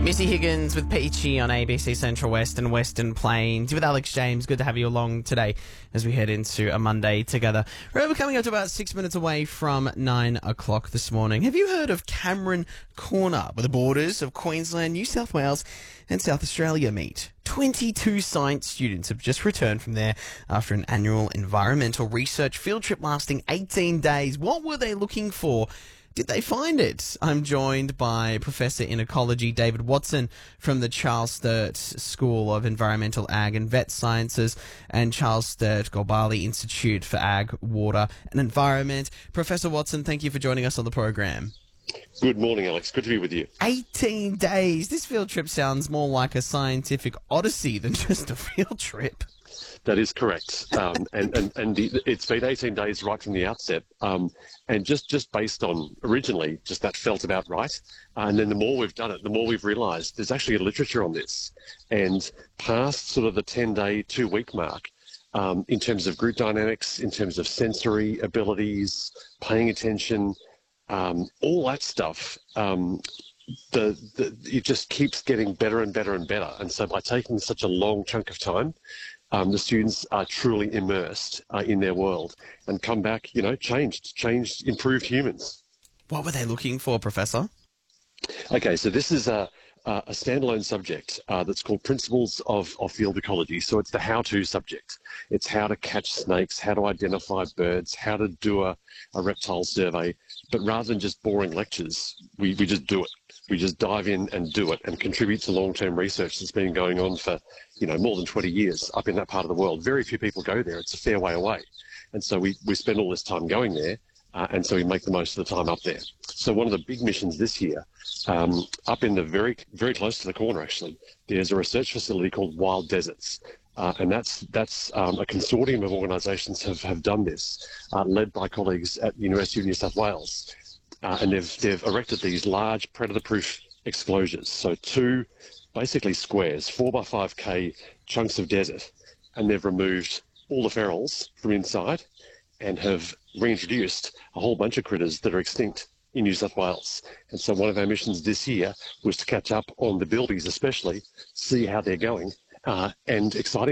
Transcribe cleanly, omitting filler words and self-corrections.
Missy Higgins with Peachy on ABC Central West and Western Plains. With Alex James, good to have you along today as we head into a Monday together. We're coming up to about 6 minutes away from 9 o'clock this morning. Have you heard of Cameron Corner, where the borders of Queensland, New South Wales and South Australia meet? 22 science students have just returned from there after an annual environmental research field trip lasting 18 days. What were they looking for? Did they find it? I'm joined by Professor in Ecology David Watson from the Charles Sturt School of Environmental Ag and Vet Sciences and Charles Sturt Gobali Institute for Ag, Water and Environment. Professor Watson, thank you for joining us on the program. Good morning, Alex. Good to be with you. 18 days. This field trip sounds more like a scientific odyssey than just a field trip. That is correct. It's been 18 days right from the outset. And just based on originally, just that felt about right. And then the more we've done it, the more we've realised there's actually a literature on this. And past sort of the 10-day, 2-week mark, in terms of group dynamics, in terms of sensory abilities, paying attention, all that stuff, it just keeps getting better and better and better. And so by taking such a long chunk of time, the students are truly immersed in their world and come back, changed, improved humans. What were they looking for, Professor? Okay, so this is a standalone subject that's called Principles of Field Ecology. So it's the how-to subject. It's how to catch snakes, how to identify birds, how to do a reptile survey. But rather than just boring lectures, we just do it. We just dive in and do it and contribute to long-term research that's been going on for, more than 20 years up in that part of the world. Very few people go there. It's a fair way away. And so we spend all this time going there, and so we make the most of the time up there. So one of the big missions this year, up in the very, very close to the corner, actually, there's a research facility called Wild Deserts. And that's a consortium of organisations have done this, led by colleagues at the University of New South Wales. And they've erected these large predator-proof exclosures. So 2 basically squares, 4x5k chunks of desert, and they've removed all the ferals from inside and have reintroduced a whole bunch of critters that are extinct in New South Wales. And so one of our missions this year was to catch up on the bilbies especially, see how they're going, and exciting